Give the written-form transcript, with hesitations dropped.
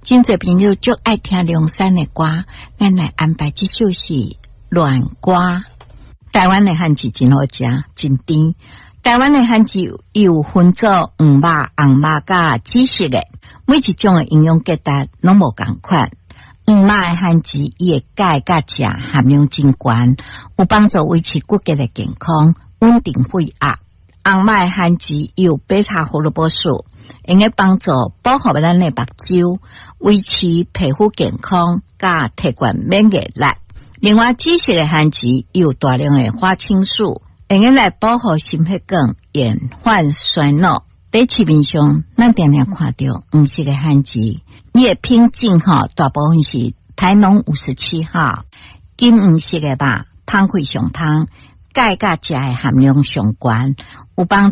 真侪朋友就爱听梁山的歌，咱来安排这首是乱歌。台湾的番薯真好食，真甜。台湾的番薯有分做黄肉、红肉甲紫色的，每一种的营养价值拢无共款。黄肉的番薯伊的钙甲钾含量真高，有帮助维持骨骼的健康，稳定血压。红肉的番薯有贝塔胡萝卜素，用来帮助保护咱的目睭，维持皮肤健康，甲提高免疫力。另外，紫色的番薯有大量的花青素，用来保护心血管延缓衰老。在市面上，咱常常看到黄色的番薯，伊的品种大部分是台农57号，金黄色的吧，香气上香，钙甲钾的含量上高，有帮